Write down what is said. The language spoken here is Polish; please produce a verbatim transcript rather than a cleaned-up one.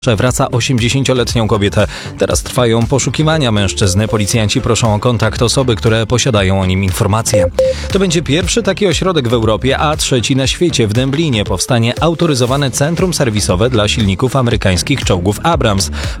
Wraca osiemdziesięcioletnią kobietę. Teraz trwają poszukiwania mężczyzny. Policjanci proszą o kontakt osoby, które posiadają o nim informacje. To będzie pierwszy taki ośrodek w Europie, a trzeci na świecie. W Dęblinie powstanie autoryzowane centrum serwisowe dla silników amerykańskich czołgów Abrams.